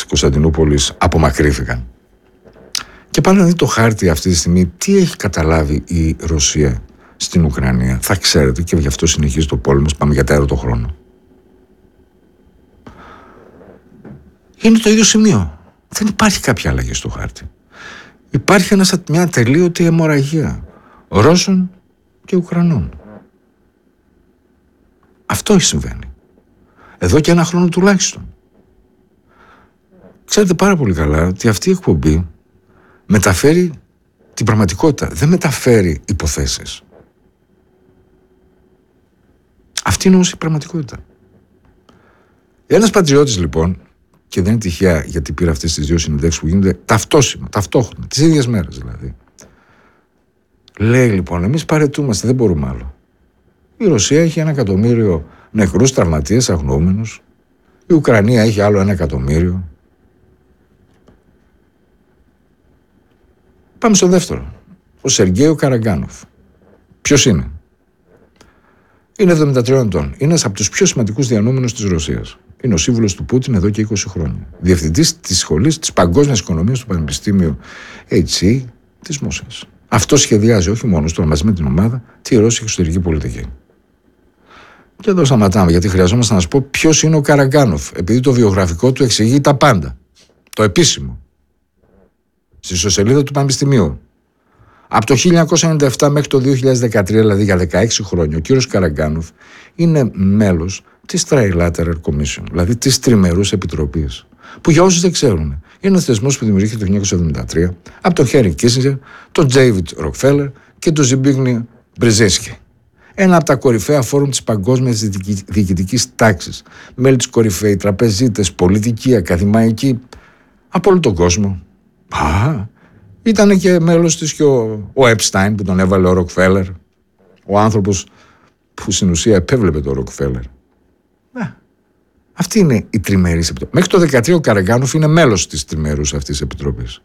Κωνσταντινούπολης απομακρύθηκαν. Και πάνε να δει το χάρτη αυτή τη στιγμή τι έχει καταλάβει η Ρωσία στην Ουκρανία. Θα ξέρετε, και γι' αυτό συνεχίζει το πόλεμο. Πάμε για τέταρτο χρόνο. Είναι το ίδιο σημείο. Δεν υπάρχει κάποια αλλαγή στο χάρτη. Υπάρχει μια ατελείωτη αιμορραγία Ρώσων και Ουκρανών. Αυτό συμβαίνει. Εδώ και ένα χρόνο τουλάχιστον. Ξέρετε πάρα πολύ καλά ότι αυτή η εκπομπή μεταφέρει την πραγματικότητα. Δεν μεταφέρει υποθέσεις. Αυτή είναι όμως η πραγματικότητα. Ένας πατριώτης λοιπόν, και δεν είναι τυχαία γιατί πήρα αυτές τις δύο συνεντεύξεις που γίνονται ταυτόχρονα, τις ίδιες μέρες δηλαδή. Λέει λοιπόν, εμείς παρετούμαστε, δεν μπορούμε άλλο. Η Ρωσία έχει 1 εκατομμύριο νεκρούς, τραυματίες, αγνοούμενους. Η Ουκρανία έχει άλλο 1 εκατομμύριο. Πάμε στο δεύτερο. Ο Σεργέη Καραγκάνοφ. Ποιος είναι? Είναι 73 ετών. Είναι ένας από τους πιο σημαντικούς διανοούμενους της Ρωσίας. Είναι ο σύμβουλος του Πούτιν εδώ και 20 χρόνια. Διευθυντής της σχολής της παγκόσμιας οικονομίας του Πανεπιστήμιου HE της Μόσχας. Αυτό σχεδιάζει όχι μόνο του, αλλά μαζί με την ομάδα, τη Ρώσικη εξωτερική πολιτική. Και εδώ σταματάμε, γιατί χρειαζόμαστε να σας πω ποιος είναι ο Καραγκάνοφ, επειδή το βιογραφικό του εξηγεί τα πάντα. Το επίσημο. Στη ιστοσελίδα του Πανεπιστημίου. Από το 1997 μέχρι το 2013, δηλαδή για 16 χρόνια, ο κύριος Καραγκάνοφ είναι μέλος της Trilateral Commission, δηλαδή της Τριμερούς Επιτροπής, που για όσους δεν ξέρουν, είναι ένας θεσμός που δημιουργήθηκε το 1973 από τον Χένρι Κίσινγκερ, τον Ντέιβιντ Ροκφέλερ και τον Ζιμπίγνιο Μπρεζίνσκι. Ένα από τα κορυφαία φόρουμ της παγκόσμιας διοικητικής τάξης. Μέλη της κορυφαίοι, τραπεζίτες, πολιτικοί, ακαδημαϊκοί, από όλο τον κόσμο. Ήταν και μέλος της και ο Επστάιν που τον έβαλε ο Ροκφέλερ. Ο άνθρωπος που στην ουσία επέβλεπε τον Ροκφέλερ. Αυτή είναι η τριμερής επιτροπή. Μέχρι το 2013 ο Καραγκάνοφ είναι μέλος της τριμερούς αυτής επιτροπής.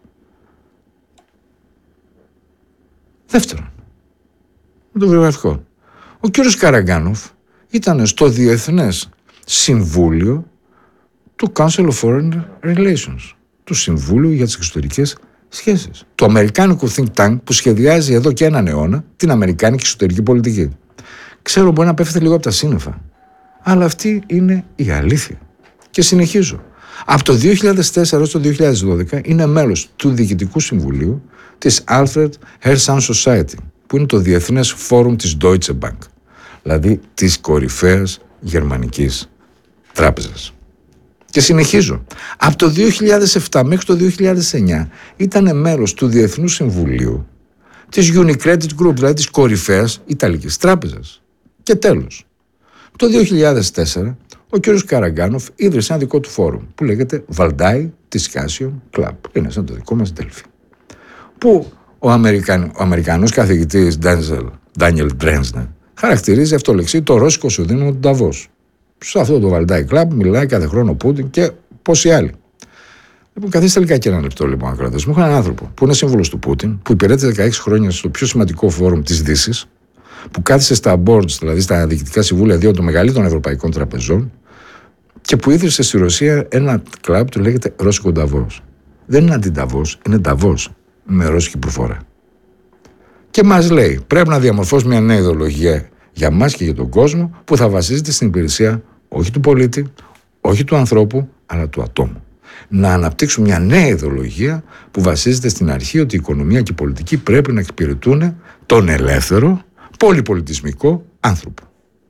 Δεύτερον, με το βιογραφικό. Ο κύριος Καραγκάνοφ ήταν στο Διεθνές Συμβούλιο του Council of Foreign Relations, του Συμβούλου για τις Εξωτερικές Σχέσεις, του αμερικάνικου think tank που σχεδιάζει εδώ και έναν αιώνα την αμερικάνικη εξωτερική πολιτική. Ξέρω μπορεί να πέφτει λίγο από τα σύννεφα, αλλά αυτή είναι η αλήθεια. Και συνεχίζω. Από το 2004 έως το 2012 είναι μέλος του Διοικητικού Συμβουλίου της Alfred Hersan Society, που είναι το Διεθνές Φόρουμ της Deutsche Bank, δηλαδή της κορυφαίας γερμανικής τράπεζας. Και συνεχίζω. Από το 2007 μέχρι το 2009 ήταν μέλος του Διεθνού Συμβουλίου της Unicredit Group, δηλαδή της κορυφαίας Ιταλικής τράπεζας. Και τέλος, το 2004 ο κ. Καραγκάνοφ ίδρυσε ένα δικό του φόρουμ που λέγεται Valdai Discussion Club. Είναι σαν το δικό μας Delphi. Που ο Αμερικανός καθηγητής Daniel Drensner χαρακτηρίζει αυτολεξή το ρώσικο ισοδύναμο του Νταβός. Σε αυτό το Valdai Club μιλάει κάθε χρόνο ο Πούτιν και πόσοι άλλοι. Λοιπόν, καθίστε τελικά και ένα λεπτό, λοιπόν, ακροατές μου. Έχω έναν άνθρωπο που είναι σύμβουλος του Πούτιν, που υπηρέτησε 16 χρόνια στο πιο σημαντικό φόρουμ της Δύσης, που κάθισε στα boards, δηλαδή στα διοικητικά συμβούλια δύο των μεγαλύτερων ευρωπαϊκών τραπεζών, και που ίδρυσε στη Ρωσία ένα κλαμπ που λέγεται Ρώσικο Νταβός. Δεν είναι αντινταβός, είναι Νταβός με ρώσικη προφορά. Και μας λέει, πρέπει να διαμορφώσουμε μια νέα ιδεολογία για μας και για τον κόσμο που θα βασίζεται στην υπηρεσία όχι του πολίτη, όχι του ανθρώπου, αλλά του ατόμου. Να αναπτύξουμε μια νέα ιδεολογία που βασίζεται στην αρχή ότι η οικονομία και η πολιτική πρέπει να εξυπηρετούν τον ελεύθερο, πολυπολιτισμικό άνθρωπο.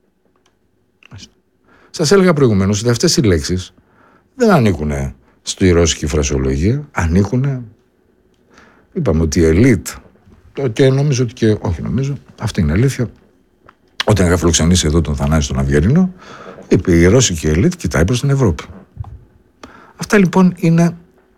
Σας έλεγα προηγουμένως ότι αυτές οι λέξεις δεν ανήκουν στη ρώσικη φρασιολογία, ανήκουν, είπαμε ότι η ελίτ, και νομίζω ότι και, όχι νομίζω, αυτή είναι αλήθεια, όταν είχα φιλοξενήσει εδώ τον Θανάση τον Αυγερινό, είπε η ρώσικη ελίτ κοιτάει προς την Ευρώπη. Αυτά λοιπόν είναι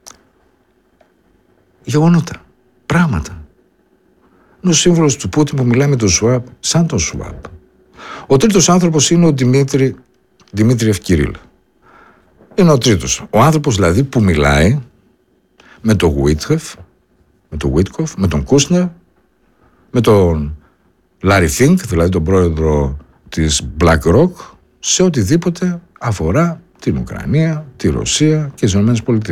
γεγονότα, πράγματα. Είναι ο σύμβολος του Πούτιν που μιλάει με τον Σουάπ σαν τον Σουάπ. Ο τρίτος άνθρωπος είναι ο Δημήτριεφ Κυρίλ. Είναι ο τρίτος. Ο άνθρωπος δηλαδή που μιλάει με τον Γουίτκοφ, με τον Κούσνερ, με τον Λάρι Φίνκ, δηλαδή τον πρόεδρο της BlackRock, σε οτιδήποτε αφορά την Ουκρανία, τη Ρωσία και τις ΗΠΑ.